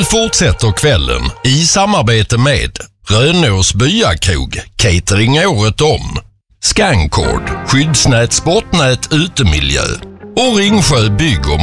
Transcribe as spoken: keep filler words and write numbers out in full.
Nu fortsätter kvällen i samarbete med Rönås Byakrog, catering året om, Scancord, skyddsnät, sportnät, utemiljö och Ringsjö bygg- och